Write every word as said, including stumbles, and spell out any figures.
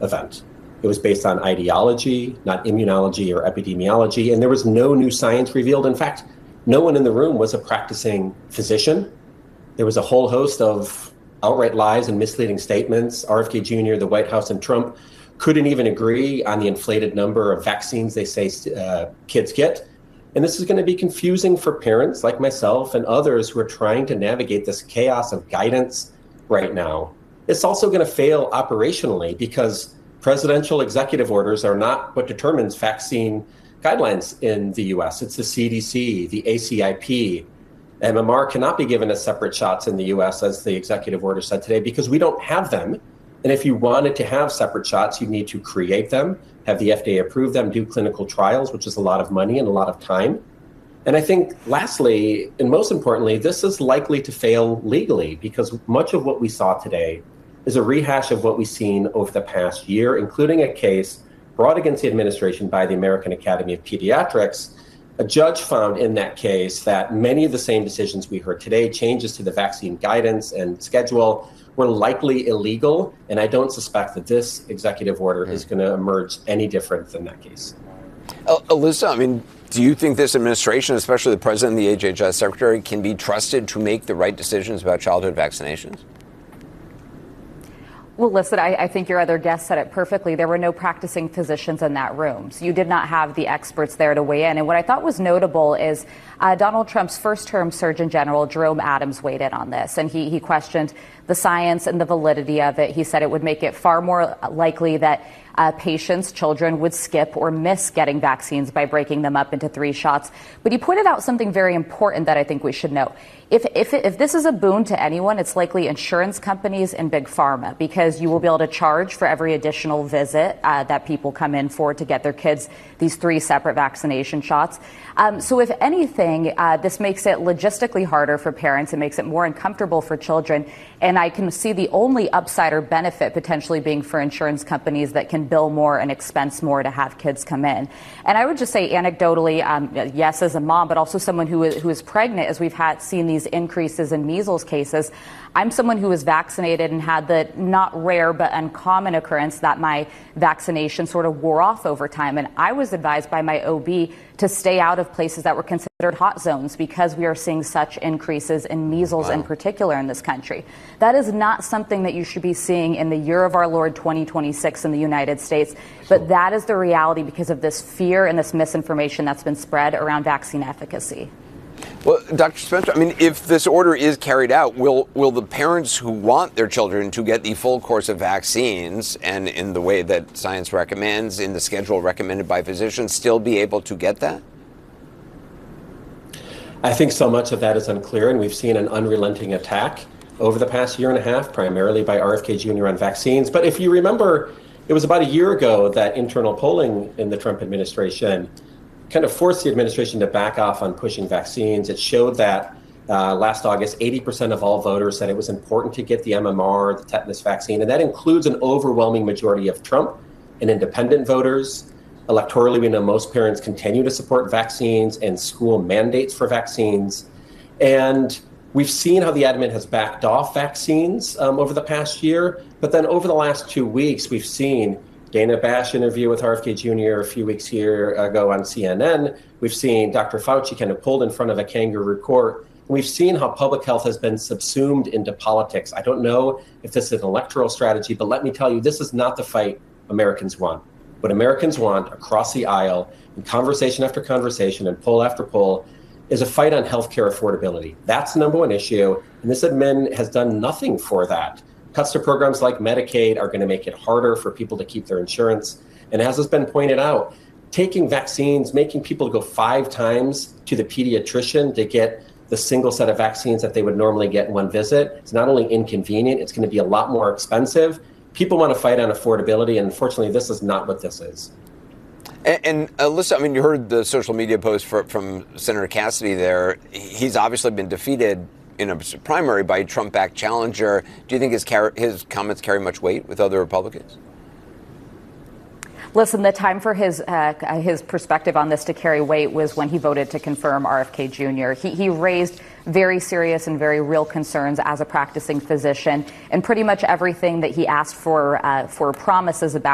event. It was based on ideology, not immunology or epidemiology, and there was no new science revealed. In fact, no one in the room was a practicing physician. There was a whole host of outright lies and misleading statements. R F K Junior, the White House, and Trump couldn't even agree on the inflated number of vaccines they say uh, kids get. And this is going to be confusing for parents like myself and others who are trying to navigate this chaos of guidance right now. It's also going to fail operationally because presidential executive orders are not what determines vaccine guidelines in the U S. It's the C D C, the A C I P. M M R cannot be given as separate shots in the U S, as the executive order said today, because we don't have them. And if you wanted to have separate shots, you need to create them, have the F D A approve them, do clinical trials, which is a lot of money and a lot of time. And I think lastly, and most importantly, this is likely to fail legally because much of what we saw today is a rehash of what we've seen over the past year, including a case brought against the administration by the American Academy of Pediatrics. A judge found in that case that many of the same decisions we heard today, changes to the vaccine guidance and schedule, were likely illegal. And I don't suspect that this executive order mm. is going to emerge any different than that case. Uh, Alyssa, I mean, do you think this administration, especially the president and the H H S secretary, can be trusted to make the right decisions about childhood vaccinations? Well, listen, I, I think your other guest said it perfectly. There were no practicing physicians in that room. So you did not have the experts there to weigh in. And what I thought was notable is uh, Donald Trump's first-term Surgeon General, Jerome Adams, weighed in on this. And he, he questioned the science and the validity of it. He said it would make it far more likely that Uh, patients, children would skip or miss getting vaccines by breaking them up into three shots. But he pointed out something very important that I think we should know. If, if, if this is a boon to anyone, it's likely insurance companies and big pharma, because you will be able to charge for every additional visit uh, that people come in for to get their kids these three separate vaccination shots. Um, so if anything, uh, this makes it logistically harder for parents. It makes it more uncomfortable for children. And I can see the only upside or benefit potentially being for insurance companies that can bill more and expense more to have kids come in. And I would just say anecdotally, um, yes, as a mom, but also someone who is, who is pregnant, as we've had seen these increases in measles cases. I'm someone who was vaccinated and had the not rare but uncommon occurrence that my vaccination sort of wore off over time. And I was advised by my O B to stay out of places that were considered hot zones because we are seeing such increases in measles wow. in particular in this country. That is not something that you should be seeing in the year of our Lord twenty twenty-six in the United States. But that is the reality because of this fear and this misinformation that's been spread around vaccine efficacy. Well, Doctor Spencer, I mean, if this order is carried out, will will the parents who want their children to get the full course of vaccines and in the way that science recommends, in the schedule recommended by physicians, still be able to get that? I think so much of that is unclear, and we've seen an unrelenting attack over the past year and a half, primarily by R F K Junior on vaccines. But if you remember, it was about a year ago that internal polling in the Trump administration kind of forced the administration to back off on pushing vaccines. It showed that uh, last August, eighty percent of all voters said it was important to get the M M R, the tetanus vaccine, and that includes an overwhelming majority of Trump and independent voters. Electorally, we know most parents continue to support vaccines and school mandates for vaccines. And we've seen how the admin has backed off vaccines um, over the past year. But then over the last two weeks, we've seen Dana Bash interview with R F K Junior a few weeks here ago on C N N. We've seen Doctor Fauci kind of pulled in front of a kangaroo court. We've seen how public health has been subsumed into politics. I don't know if this is an electoral strategy, but let me tell you, this is not the fight Americans want. What Americans want across the aisle, in conversation after conversation and poll after poll, is a fight on healthcare affordability. That's the number one issue, and this admin has done nothing for that. Cuts to programs like Medicaid are going to make it harder for people to keep their insurance. And as has been pointed out, taking vaccines, making people go five times to the pediatrician to get the single set of vaccines that they would normally get in one visit, it's not only inconvenient, it's going to be a lot more expensive. People want to fight on affordability, and unfortunately, this is not what this is. And, and Alyssa, I mean, you heard the social media post for, from Senator Cassidy there. He's obviously been defeated in a primary by a Trump-backed challenger. Do you think his, car- his comments carry much weight with other Republicans? Listen, the time for his uh, his perspective on this to carry weight was when he voted to confirm R F K Junior He, he raised very serious and very real concerns as a practicing physician, and pretty much everything that he asked for uh, for promises about